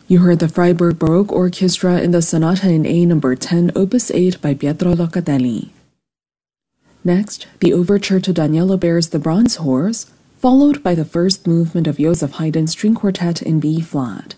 You heard the Freiburg Baroque Orchestra in the Sonata in A No. 10, Opus 8 by Pietro Locatelli. Next, the overture to Daniel Auber's The Bronze Horse, followed by the first movement of Joseph Haydn's String Quartet in B-flat.